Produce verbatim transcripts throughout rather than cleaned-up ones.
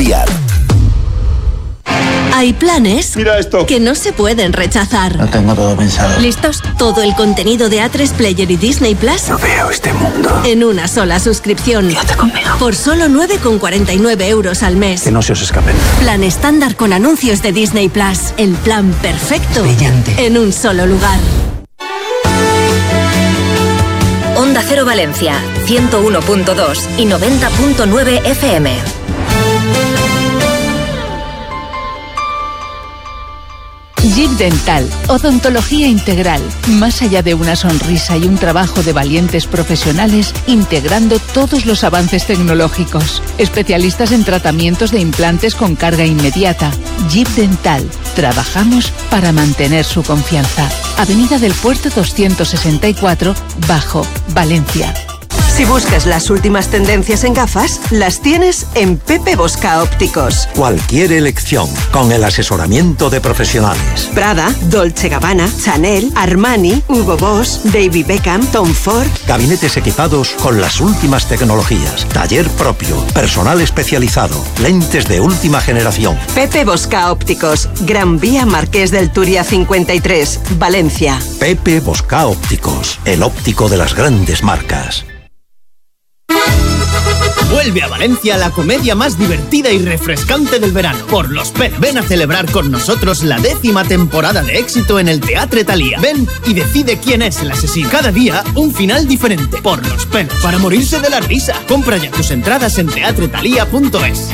Dial. Hay planes Mira esto. que no se pueden rechazar. Lo tengo todo pensado. ¿Listos? Todo el contenido de A tres Player y Disney Plus No veo este mundo. en una sola suscripción. Quédate conmigo. Por solo nueve con cuarenta y nueve euros al mes. Que no se os escapen. Plan estándar con anuncios de Disney Plus. El plan perfecto Brillante. en un solo lugar. Onda Cero Valencia, ciento uno punto dos y noventa punto nueve F M. Jeep Dental, odontología integral, más allá de una sonrisa y un trabajo de valientes profesionales, integrando todos los avances tecnológicos. Especialistas en tratamientos de implantes con carga inmediata. Jeep Dental, trabajamos para mantener su confianza. Avenida del Puerto doscientos sesenta y cuatro, Bajo, Valencia. Si buscas las últimas tendencias en gafas, las tienes en Pepe Bosca Ópticos. Cualquier elección, con el asesoramiento de profesionales. Prada, Dolce Gabbana, Chanel, Armani, Hugo Boss, David Beckham, Tom Ford. Gabinetes equipados con las últimas tecnologías. Taller propio, personal especializado, lentes de última generación. Pepe Bosca Ópticos, Gran Vía Marqués del Turia cincuenta y tres, Valencia. Pepe Bosca Ópticos, el óptico de las grandes marcas. Vuelve a Valencia la comedia más divertida y refrescante del verano. Por los pelos. Ven a celebrar con nosotros la décima temporada de éxito en el Teatre Thalía. Ven y decide quién es el asesino. Cada día, un final diferente. Por los pelos. Para morirse de la risa. Compra ya tus entradas en teatre thalía punto es.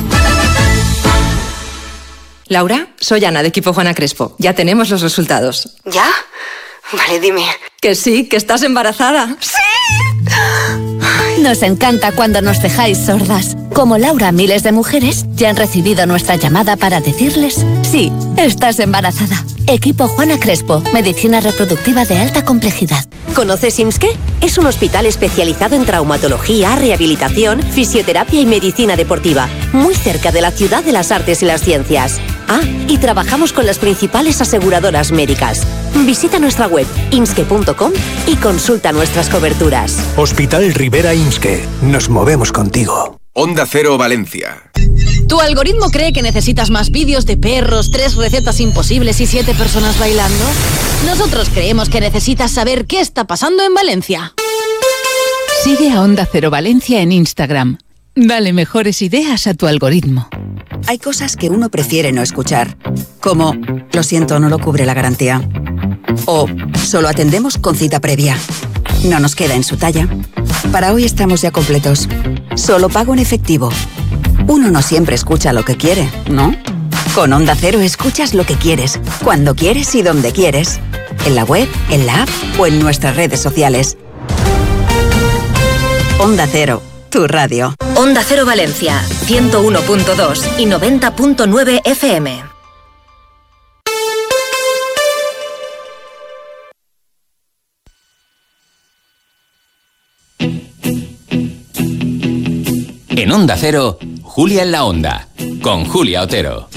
Laura, soy Ana, de Equipo Juana Crespo. Ya tenemos los resultados. ¿Ya? Vale, dime. Que sí, que estás embarazada. ¡Sí! Nos encanta cuando nos dejáis sordas. Como Laura, miles de mujeres ya han recibido nuestra llamada para decirles: sí, estás embarazada. Equipo Juana Crespo, medicina reproductiva de alta complejidad. ¿Conoces IMSSKE? Es un hospital especializado en traumatología, rehabilitación, fisioterapia y medicina deportiva, muy cerca de la ciudad de las artes y las ciencias. Ah, y trabajamos con las principales aseguradoras médicas. Visita nuestra web imske punto com y consulta nuestras coberturas. Hospital Rivera IMSSKE. Nos movemos contigo. Onda Cero Valencia. ¿Tu algoritmo cree que necesitas más vídeos de perros, tres recetas imposibles y siete personas bailando? Nosotros creemos que necesitas saber qué está pasando en Valencia. Sigue a Onda Cero Valencia en Instagram. Dale mejores ideas a tu algoritmo. Hay cosas que uno prefiere no escuchar, como lo siento, no lo cubre la garantía, o solo atendemos con cita previa. No nos queda en su talla. Para hoy estamos ya completos. Solo pago en efectivo. Uno no siempre escucha lo que quiere, ¿no? Con Onda Cero escuchas lo que quieres, cuando quieres y donde quieres. En la web, en la app o en nuestras redes sociales. Onda Cero, tu radio. Onda Cero Valencia, ciento uno punto dos y noventa punto nueve F M. En Onda Cero, Julia en la Onda, con Julia Otero.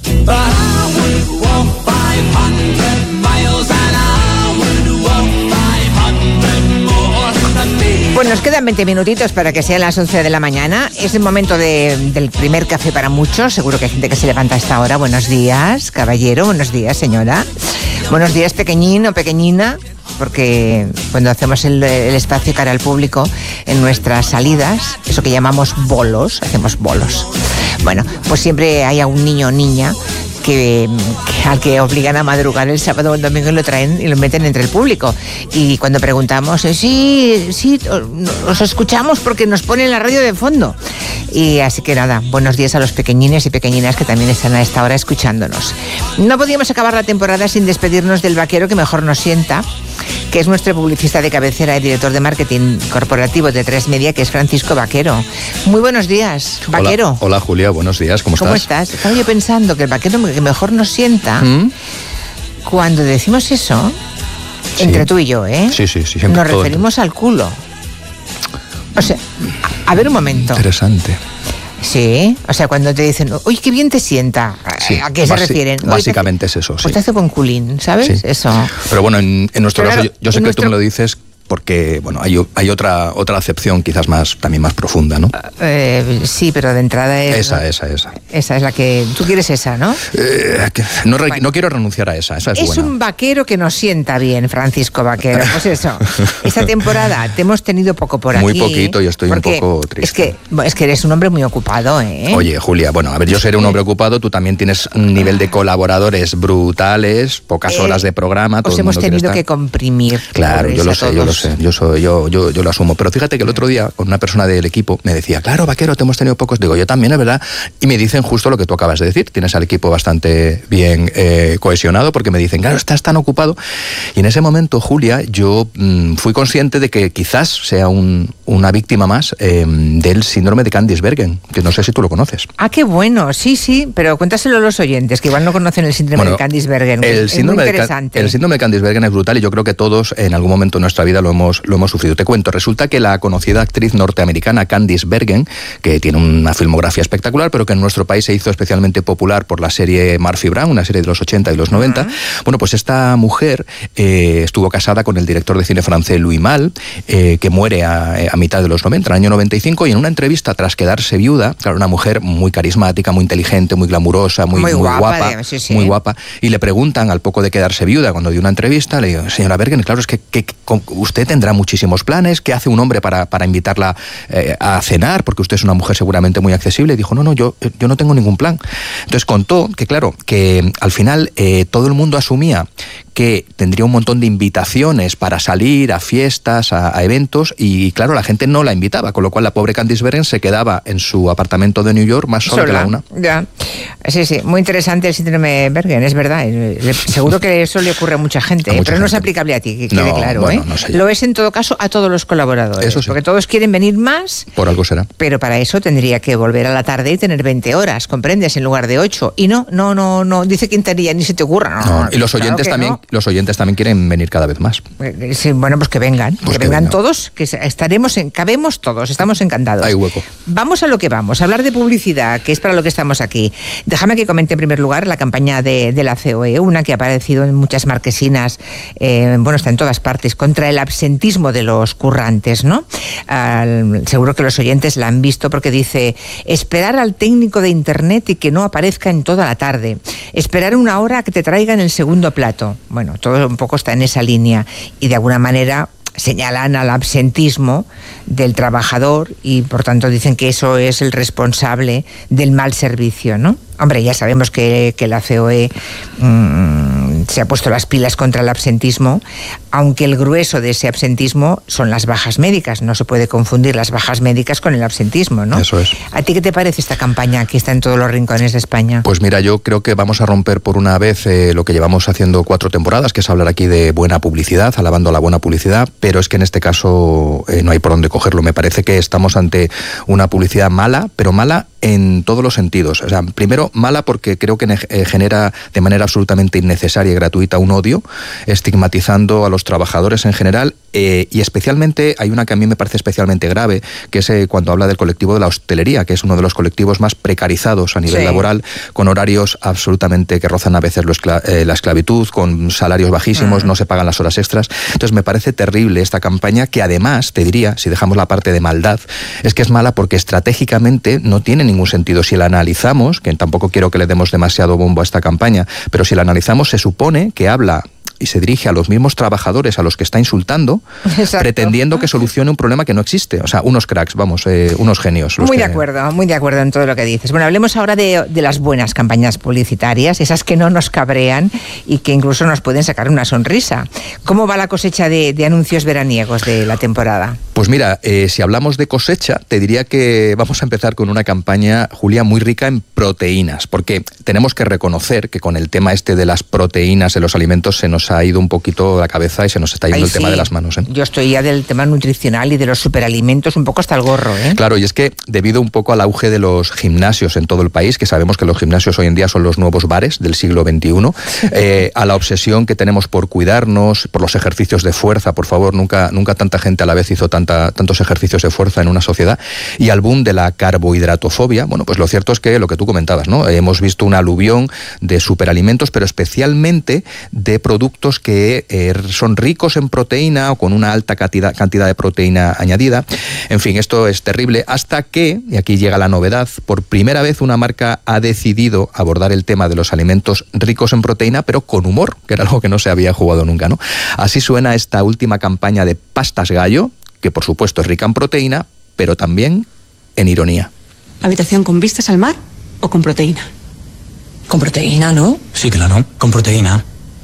Pues nos quedan veinte minutitos para que sean las once de la mañana. Es el momento de, del primer café para muchos. Seguro que hay gente que se levanta a esta hora. Buenos días, caballero. Buenos días, señora. Buenos días, pequeñín o pequeñina. Porque cuando hacemos el, el espacio cara al público en nuestras salidas, eso que llamamos bolos, hacemos bolos. Bueno, pues siempre hay a un niño o niña que, que al que obligan a madrugar el sábado o el domingo y lo traen y lo meten entre el público. Y cuando preguntamos, eh, sí, sí, os escuchamos porque nos ponen la radio de fondo. Y así que nada, buenos días a los pequeñines y pequeñinas que también están a esta hora escuchándonos. No podíamos acabar la temporada sin despedirnos del vaquero que mejor nos sienta, que es nuestro publicista de cabecera y director de marketing corporativo de Tres Media, que es Francisco Vaquero. Muy buenos días, Vaquero. Hola, hola Julia, buenos días, ¿cómo estás? ¿Cómo estás? Estaba yo pensando que el vaquero que mejor nos sienta, ¿Mm? Cuando decimos eso, sí. Entre tú y yo, ¿eh? Sí, sí, sí. Siempre nos referimos al culo. O sea, a, a ver un momento. Interesante. Sí, o sea, cuando te dicen, uy, qué bien te sienta, sí, ¿a qué se refieren? Básicamente te, es eso, sí. Pues te hace buen culín, ¿sabes? Sí. Eso. Pero bueno, en, en nuestro Pero caso, claro, yo, yo sé que nuestro... tú me lo dices porque bueno, hay, hay otra otra acepción quizás más también más profunda, ¿no? Eh, sí, pero de entrada es... Esa, esa, esa. Esa es la que... Tú quieres esa, ¿no? Eh, no, bueno. no quiero renunciar a esa, esa es, es buena. Un vaquero que nos sienta bien, Francisco Vaquero. Pues eso, esta temporada te hemos tenido poco por muy aquí. Muy poquito y estoy un poco triste. Es que, es que eres un hombre muy ocupado, ¿eh? Oye, Julia, bueno, a ver, yo seré un hombre ocupado, tú también tienes un nivel de colaboradores brutales, pocas eh, horas de programa. Todo os el hemos mundo tenido que comprimir. Claro, yo lo sé, yo lo sé, yo soy, yo, yo, yo lo asumo. Pero fíjate que el otro día, con una persona del equipo, me decía, claro, Vaquero, te hemos tenido pocos. Digo, yo también, es verdad. Y me dicen justo lo que tú acabas de decir. Tienes al equipo bastante bien eh, cohesionado, porque me dicen, claro, estás tan ocupado. Y en ese momento, Julia, yo mmm, fui consciente de que quizás sea un, una víctima más eh, del síndrome de Candice-Bergen, que no sé si tú lo conoces. Ah, qué bueno, sí, sí, pero cuéntaselo a los oyentes, que igual no conocen el síndrome bueno, de Candice-Bergen. El es síndrome muy interesante. De, el síndrome de Candice-Bergen es brutal y yo creo que todos en algún momento de nuestra vida lo hemos, lo hemos sufrido. Te cuento, resulta que la conocida actriz norteamericana Candice Bergen, que tiene una filmografía espectacular, pero que en nuestro país se hizo especialmente popular por la serie Murphy Brown, una serie de los ochenta y los noventa, uh-huh. Bueno, pues esta mujer eh, estuvo casada con el director de cine francés Louis Malle, eh, que muere a, a mitad de los noventa, en el año noventa y cinco, y en una entrevista tras quedarse viuda, claro, una mujer muy carismática, muy inteligente, muy glamurosa, muy, muy, muy guapa, guapa, digamos, sí, sí. muy guapa, y le preguntan al poco de quedarse viuda, cuando dio una entrevista, le digo, señora Bergen, claro, es que, que, que usted tendrá muchísimos planes, ¿qué hace un hombre para, para invitarla eh, a cenar? Porque usted es una mujer seguramente muy accesible. Y dijo, no, no, yo, yo no tengo ningún plan. Entonces contó que, claro, que al final eh, todo el mundo asumía que tendría un montón de invitaciones para salir a fiestas, a, a eventos, y claro, la gente no la invitaba, con lo cual la pobre Candice Bergen se quedaba en su apartamento de New York más sola, sola que la una. Ya. Sí, sí, muy interesante el síndrome Bergen, es verdad. Seguro que eso le ocurre a mucha gente, a mucha pero gente. No es aplicable a ti, que quede no, claro. Bueno, ¿eh? No sé. Lo es en todo caso a todos los colaboradores, eso sí. Porque todos quieren venir más. Por algo será. Pero para eso tendría que volver a la tarde y tener veinte horas, ¿comprendes? En lugar de ocho. Y no, no, no, no, dice Quintanilla, ni se te ocurra. No, no, y los oyentes claro también, no. los oyentes también quieren venir cada vez más. Sí, bueno, pues que vengan, pues que, que vengan, vengan todos, que estaremos, en, cabemos todos, estamos encantados. Hay hueco. Vamos a lo que vamos, a hablar de publicidad, que es para lo que estamos aquí. Déjame que comente en primer lugar la campaña de, de la C O E, una que ha aparecido en muchas marquesinas, eh, bueno, está en todas partes, contra el absentismo de los currantes, ¿no? Al, seguro que los oyentes la han visto porque dice, esperar al técnico de internet y que no aparezca en toda la tarde, esperar una hora a que te traigan el segundo plato. Bueno, todo un poco está en esa línea y de alguna manera señalan al absentismo del trabajador y por tanto dicen que eso es el responsable del mal servicio, ¿no? Hombre, ya sabemos que, que la C O E mmm, se ha puesto las pilas contra el absentismo, aunque el grueso de ese absentismo son las bajas médicas. No se puede confundir las bajas médicas con el absentismo, ¿no? Eso es. ¿A ti qué te parece esta campaña que está en todos los rincones de España? Pues mira, yo creo que vamos a romper por una vez eh, lo que llevamos haciendo cuatro temporadas, que es hablar aquí de buena publicidad, alabando la buena publicidad, pero es que en este caso eh, no hay por dónde cogerlo. Me parece que estamos ante una publicidad mala, pero mala en todos los sentidos. O sea, primero, mala porque creo que eh, genera de manera absolutamente innecesaria y gratuita un odio, estigmatizando a los trabajadores en general eh, y especialmente, hay una que a mí me parece especialmente grave, que es eh, cuando habla del colectivo de la hostelería, que es uno de los colectivos más precarizados a nivel sí. laboral, con horarios absolutamente que rozan a veces lo escla- eh, la esclavitud, con salarios bajísimos, uh-huh. no se pagan las horas extras. Entonces me parece terrible esta campaña, que además, te diría, si dejamos la parte de maldad, es que es mala porque estratégicamente no tiene ningún sentido. Si la analizamos, que tampoco quiero que le demos demasiado bombo a esta campaña, pero si la analizamos se supone que habla y se dirige a los mismos trabajadores a los que está insultando, exacto. pretendiendo que solucione un problema que no existe. O sea, unos cracks, vamos, eh, unos genios. Muy que... de acuerdo, muy de acuerdo en todo lo que dices. Bueno, hablemos ahora de, de las buenas campañas publicitarias, esas que no nos cabrean y que incluso nos pueden sacar una sonrisa. ¿Cómo va la cosecha de, de anuncios veraniegos de la temporada? Pues mira, eh, si hablamos de cosecha, te diría que vamos a empezar con una campaña, Julia, muy rica en proteínas, porque tenemos que reconocer que con el tema este de las proteínas en los alimentos se nos ha ido un poquito la cabeza y se nos está yendo Ay, el sí. tema de las manos. ¿eh? Yo estoy ya del tema nutricional y de los superalimentos un poco hasta el gorro. ¿eh? Claro, y es que debido un poco al auge de los gimnasios en todo el país, que sabemos que los gimnasios hoy en día son los nuevos bares del siglo veintiuno, eh, a la obsesión que tenemos por cuidarnos, por los ejercicios de fuerza, por favor, nunca, nunca tanta gente a la vez hizo tanto tanta, tantos ejercicios de fuerza en una sociedad, y al boom de la carbohidratofobia. Bueno, pues lo cierto es que lo que tú comentabas, ¿no? Hemos visto una aluvión de superalimentos, pero especialmente de productos que eh, son ricos en proteína o con una alta cantidad, cantidad de proteína añadida. En fin, esto es terrible, hasta que, y aquí llega la novedad, por primera vez una marca ha decidido abordar el tema de los alimentos ricos en proteína, pero con humor, que era algo que no se había jugado nunca, ¿no? Así suena esta última campaña de pastas gallo, que por supuesto es rica en proteína, pero también en ironía. ¿Habitación con vistas al mar o con proteína? Con proteína, ¿no? Sí, claro, con proteína.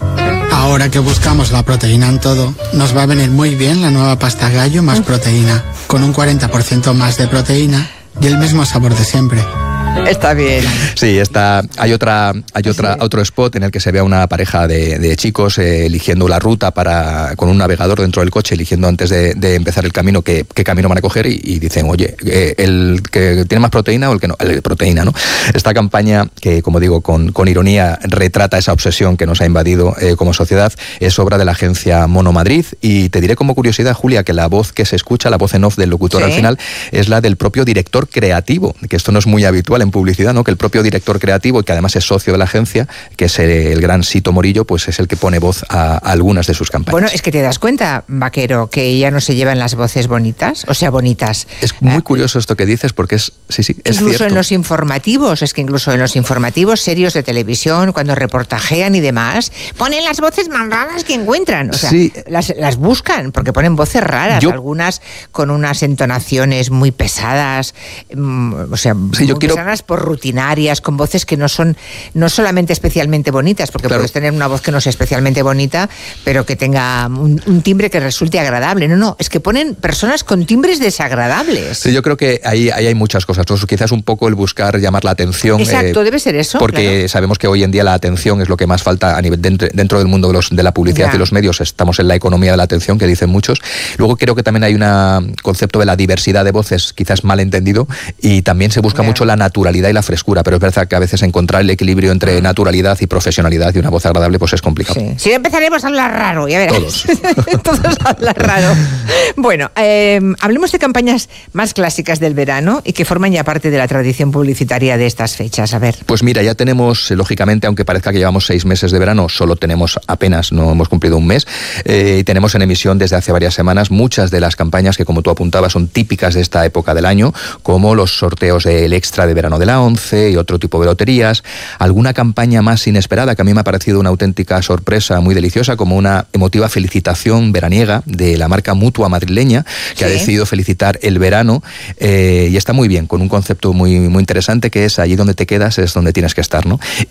Ahora que buscamos la proteína en todo, nos va a venir muy bien la nueva pasta gallo más proteína, con un cuarenta por ciento más de proteína y el mismo sabor de siempre. Está bien. Sí, está, hay otra, hay otra, sí. otro spot en el que se ve a una pareja de, de chicos eh, eligiendo la ruta para, con un navegador dentro del coche, eligiendo antes de, de empezar el camino qué, qué camino van a coger, y, y dicen, oye, eh, el que tiene más proteína o el que no, el de proteína, ¿no? Esta campaña, que como digo, con, con ironía retrata esa obsesión que nos ha invadido eh, como sociedad, es obra de la agencia Mono Madrid, y te diré como curiosidad, Julia, que la voz que se escucha, la voz en off del locutor, ¿sí?, al final, es la del propio director creativo, que esto no es muy habitual en publicidad, ¿no? Que el propio director creativo, y que además es socio de la agencia, que es el gran Sito Morillo, pues es el que pone voz a, a algunas de sus campañas. Bueno, es que te das cuenta, Vaquero, que ella no se llevan las voces bonitas, o sea, bonitas. Es muy eh, curioso esto que dices, porque es, sí, sí, es incluso cierto. en los informativos, es que incluso en los informativos serios de televisión, cuando reportajean y demás, ponen las voces más raras que encuentran, o sea, sí. las, las buscan, porque ponen voces raras, yo, algunas con unas entonaciones muy pesadas, mmm, o sea, sí, muy yo quiero... pesadas por rutinarias, con voces que no son no solamente especialmente bonitas, porque claro, puedes tener una voz que no sea especialmente bonita, pero que tenga un, un timbre que resulte agradable. No, no, es que ponen personas con timbres desagradables. Sí, yo creo que ahí, ahí hay muchas cosas. Entonces, quizás un poco el buscar llamar la atención. Exacto, eh, debe ser eso. Porque claro, sabemos que hoy en día la atención es lo que más falta a nivel dentro, dentro del mundo de, los, de la publicidad ya. y los medios. Estamos en la economía de la atención, que dicen muchos. Luego creo que también hay un concepto de la diversidad de voces, quizás mal entendido, y también se busca ya. mucho la naturalidad y la frescura, pero es verdad que a veces encontrar el equilibrio entre naturalidad y profesionalidad y una voz agradable pues es complicado. Sí. Si empezaremos a hablar raro, ya verás. Todos. Todos hablan raro. Bueno, eh, hablemos de campañas más clásicas del verano y que forman ya parte de la tradición publicitaria de estas fechas. A ver. Pues mira, ya tenemos, lógicamente, aunque parezca que llevamos seis meses de verano, solo tenemos apenas, no hemos cumplido un mes, eh, y tenemos en emisión desde hace varias semanas muchas de las campañas que, como tú apuntabas, son típicas de esta época del año, como los sorteos del extra de verano de la ONCE y otro tipo de loterías, alguna campaña más inesperada que a mí me ha parecido una auténtica sorpresa muy deliciosa, como una emotiva felicitación veraniega de la marca Mutua madrileña, que sí. ha decidido felicitar el verano, eh, y está muy bien, con un concepto muy, muy interesante, que es allí donde te quedas es donde tienes que estar, ¿no?